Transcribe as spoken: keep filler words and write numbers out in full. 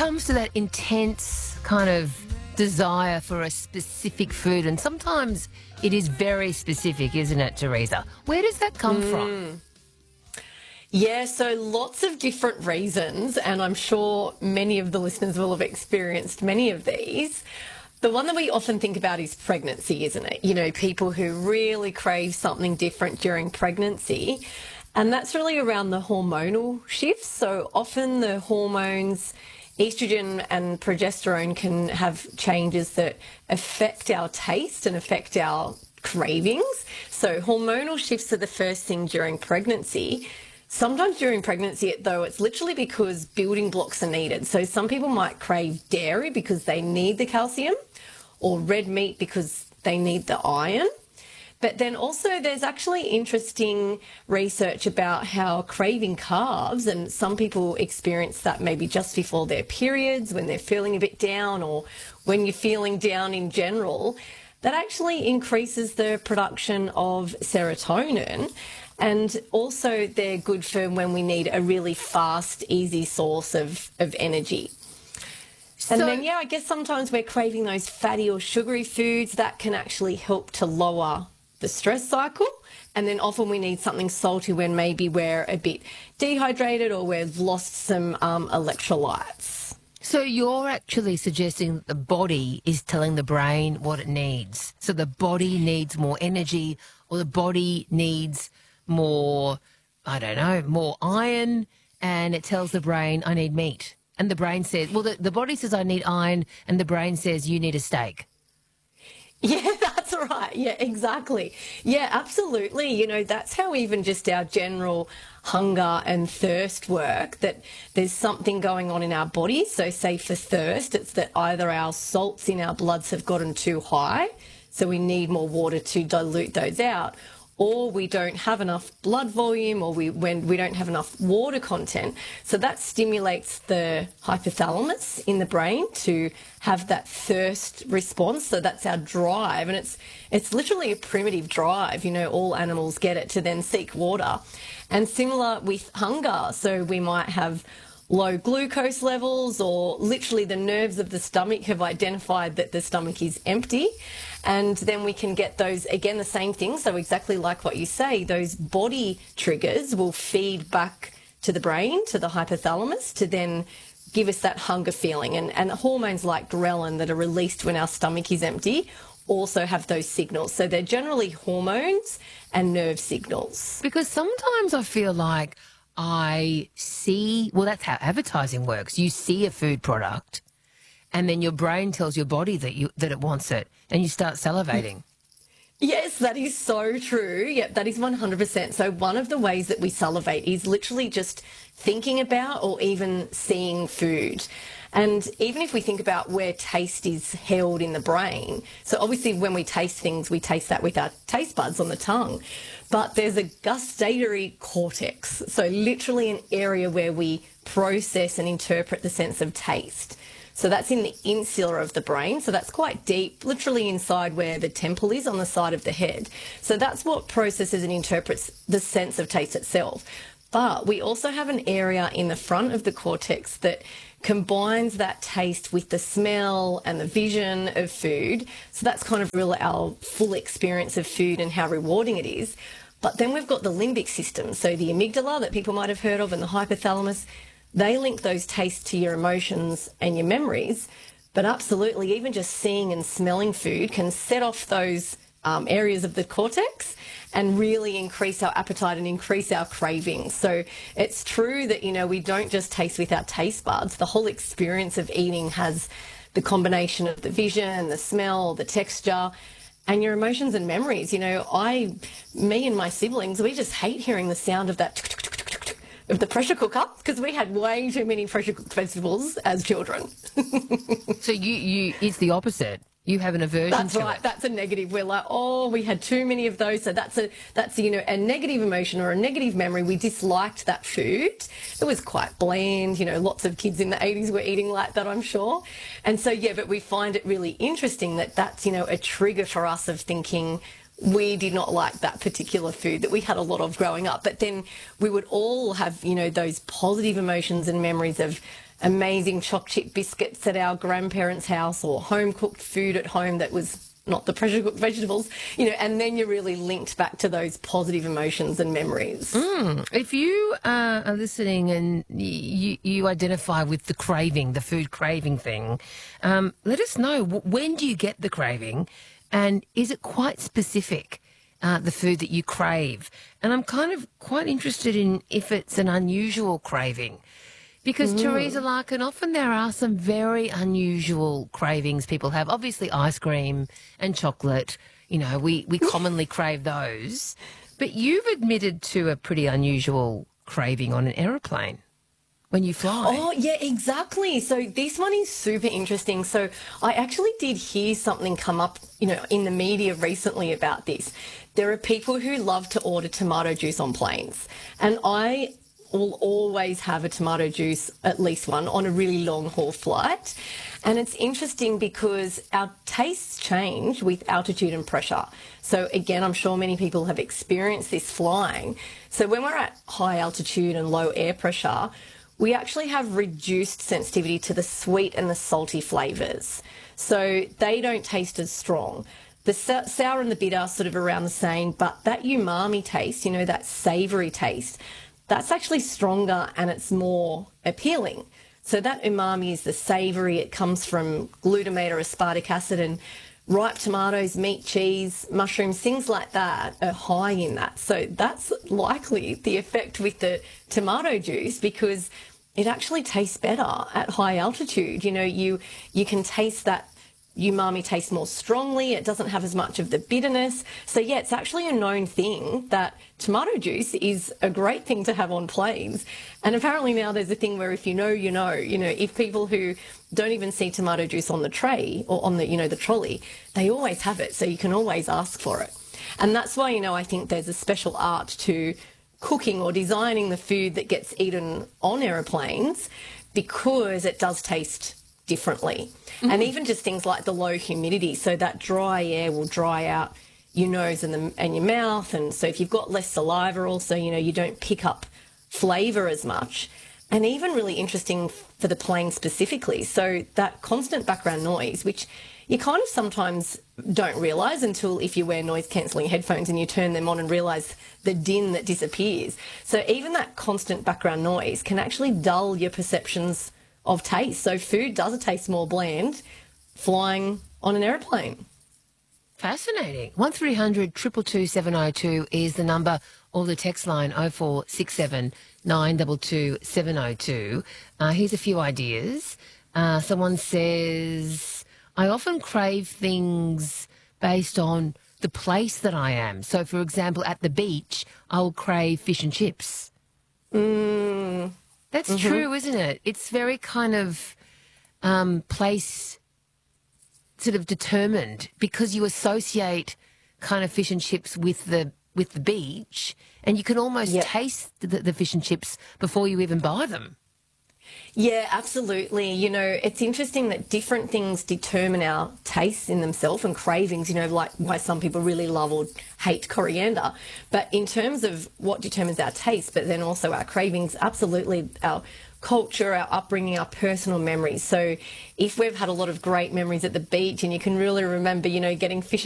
comes to that intense kind of desire for a specific food, and sometimes it is very specific, isn't it, Teresa? Where does that come mm. from? Yeah, so lots of different reasons, and I'm sure many of the listeners will have experienced many of these. The one that we often think about is pregnancy, isn't it? You know, people who really crave something different during pregnancy, and that's really around the hormonal shifts. So often the hormones, estrogen and progesterone, can have changes that affect our taste and affect our cravings. So hormonal shifts are the first thing during pregnancy. Sometimes during pregnancy, though, it's literally because building blocks are needed. So some people might crave dairy because they need the calcium, or red meat because they need the iron. But then also there's actually interesting research about how craving carbs, and some people experience that maybe just before their periods, when they're feeling a bit down, or when you're feeling down in general, that actually increases the production of serotonin. And also they're good for when we need a really fast, easy source of, of energy. So, and then, yeah, I guess sometimes we're craving those fatty or sugary foods that can actually help to lower the stress cycle. And then often we need something salty when maybe we're a bit dehydrated or we've lost some um, electrolytes. So you're actually suggesting that the body is telling the brain what it needs. So the body needs more energy, or the body needs more, I don't know, more iron, and it tells the brain, I need meat. And the brain says, well, the, the body says I need iron, and the brain says you need a steak. Yeah, that's right. Yeah, exactly. Yeah, absolutely. You know, that's how even just our general hunger and thirst work, that there's something going on in our body. So say for thirst, it's that either our salts in our bloods have gotten too high, so we need more water to dilute those out, or we don't have enough blood volume, or we when we don't have enough water content. So that stimulates the hypothalamus in the brain to have that thirst response. So that's our drive, and it's it's literally a primitive drive. You know, all animals get it to then seek water. And similar with hunger. So we might have low glucose levels, or literally the nerves of the stomach have identified that the stomach is empty. And then we can get those, again, the same thing. So exactly like what you say, those body triggers will feed back to the brain, to the hypothalamus, to then give us that hunger feeling. And, and hormones like ghrelin that are released when our stomach is empty also have those signals. So they're generally hormones and nerve signals. Because sometimes I feel like I see, well, that's how advertising works. You see a food product, and then your brain tells your body that you that it wants it, and you start salivating. Yes, that is so true. Yep, that is one hundred percent. So one of the ways that we salivate is literally just thinking about or even seeing food. And even if we think about where taste is held in the brain, so obviously when we taste things, we taste that with our taste buds on the tongue. But there's a gustatory cortex, so literally an area where we process and interpret the sense of taste. So that's in the insula of the brain. So that's quite deep, literally inside where the temple is on the side of the head. So that's what processes and interprets the sense of taste itself. But we also have an area in the front of the cortex that combines that taste with the smell and the vision of food. So that's kind of really our full experience of food and how rewarding it is. But then we've got the limbic system. So the amygdala that people might have heard of, and the hypothalamus, they link those tastes to your emotions and your memories. But absolutely, even just seeing and smelling food can set off those um, areas of the cortex and really increase our appetite and increase our cravings. So it's true that, you know, we don't just taste with our taste buds. The whole experience of eating has the combination of the vision, the smell, the texture, and your emotions and memories. You know, I, me and my siblings, we just hate hearing the sound of that of the pressure cooker, because we had way too many pressure cooked vegetables as children. So you, you, it's the opposite. You have an aversion that's to right. it. That's a negative. We're like, oh, we had too many of those. So that's a, that's, you know, a negative emotion or a negative memory. We disliked that food. It was quite bland. You know, lots of kids in the eighties were eating like that, I'm sure. And so, yeah, but we find it really interesting that that's, you know, a trigger for us of thinking we did not like that particular food that we had a lot of growing up. But then we would all have, you know, those positive emotions and memories of amazing choc chip biscuits at our grandparents' house, or home cooked food at home that was not the pressure cooked vegetables, you know, and then you're really linked back to those positive emotions and memories. Mm. If you uh, are listening and you, you identify with the craving, the food craving thing, um, let us know, when do you get the craving, and is it quite specific, uh, the food that you crave? And I'm kind of quite interested in if it's an unusual craving. Because, mm. Teresa Larkin, often there are some very unusual cravings people have. Obviously, ice cream and chocolate, you know, we, we commonly crave those. But you've admitted to a pretty unusual craving on an aeroplane when you fly. Oh, yeah, exactly. So this one is super interesting. So I actually did hear something come up, you know, in the media recently about this. There are people who love to order tomato juice on planes. And I will always have a tomato juice, at least one, on a really long haul flight. And it's interesting because our tastes change with altitude and pressure. So again, I'm sure many people have experienced this flying. So when we're at high altitude and low air pressure, we actually have reduced sensitivity to the sweet and the salty flavours. So they don't taste as strong. The sour and the bitter are sort of around the same, but that umami taste, you know, that savoury taste, that's actually stronger and it's more appealing. So that umami is the savoury. It comes from glutamate or aspartic acid, and ripe tomatoes, meat, cheese, mushrooms, things like that are high in that. So that's likely the effect with the tomato juice, because it actually tastes better at high altitude. You know, you you can taste that umami taste more strongly. It doesn't have as much of the bitterness. So yeah, it's actually a known thing that tomato juice is a great thing to have on planes. And apparently now there's a thing where if you know, you know, you know, if people who don't even see tomato juice on the tray or on the, you know, the trolley, they always have it. So you can always ask for it. And that's why, you know, I think there's a special art to cooking or designing the food that gets eaten on aeroplanes, because it does taste differently. Mm-hmm. And even just things like the low humidity, so that dry air will dry out your nose and, the, and your mouth, and so if you've got less saliva also, you know, you don't pick up flavour as much. And even really interesting for the plane specifically, so that constant background noise, which you kind of sometimes don't realise until if you wear noise cancelling headphones and you turn them on and realise the din that disappears. So even that constant background noise can actually dull your perceptions of taste. So food does taste more bland flying on an aeroplane. Fascinating. one three hundred two two two seven oh two is the number, or the text line oh four six seven nine two two seven oh two. Uh, here's a few ideas. Uh, someone says, I often crave things based on the place that I am. So, for example, at the beach, I will crave fish and chips. Mm. That's mm-hmm. true, isn't it? It's very kind of um, place sort of determined, because you associate kind of fish and chips with the with the beach, and you can almost yep. taste the, the fish and chips before you even buy them. Yeah, absolutely. You know, it's interesting that different things determine our tastes in themselves and cravings, you know, like why some people really love or hate coriander. But in terms of what determines our taste, but then also our cravings, absolutely our culture, our upbringing, our personal memories. So if we've had a lot of great memories at the beach and you can really remember, you know, getting fish